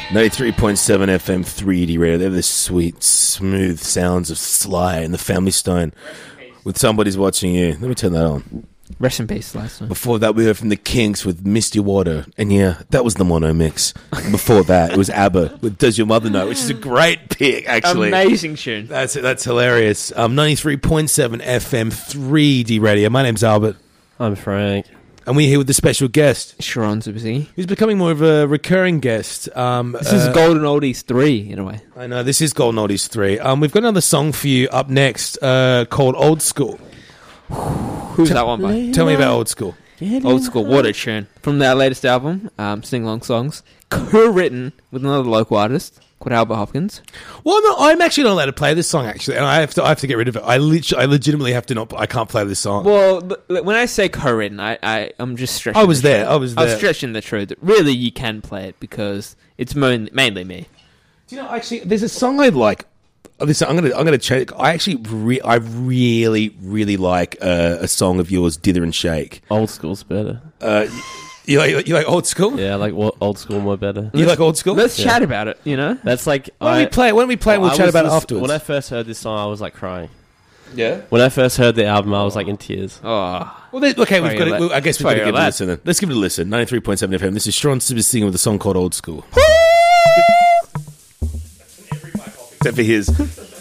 93.7 FM 3D radio. They're the sweet, smooth sounds of Sly and the Family Stone with Somebody's Watching You. Let me turn that on. Rest in peace, Sly Stone. Before that, we heard from the Kinks with Misty Water. And yeah, that was the mono mix. Before that, it was ABBA with Does Your Mother Know, which is a great pick, actually. Amazing tune. That's hilarious. 93.7 FM 3D radio. My name's Albert. I'm Frank. And we're here with the special guest, Sharon Zubzi. who's becoming more of a recurring guest. This is Golden Oldies 3, in a way. I know, this is Golden Oldies 3. We've got another song for you up next called Old School. Who's that one by? Tell me about Old School. Old School, what a tune. From their latest album, Sing Along Songs, co-written with another local artist called Albert Hopkins. Well, no, I'm actually not allowed to play this song, actually, and I have to get rid of it. I legitimately have to not. I can't play this song. Well, when I say co-written, I'm just stretching. I was there. I was stretching the truth. Really, you can play it because it's mainly me. Do you know? Actually, there's a song I like. Listen, I'm gonna check. I actually I really like a song of yours, Dither and Shake. Old School's better. You like Old School? Yeah, I like Old School more better. You like Old School? Let's chat about it. You know, That's like Why don't we play it? We'll chat about it afterwards. When I first heard this song, I was like crying. Yeah. When I first heard the album, I was like in tears. oh, Well, okay, we've Sorry, got it. I guess we've got to give it a lad. listen then. Let's give it a listen. 93.7 FM. This is Sharon Sibby singing with a song called Old School. Except for his.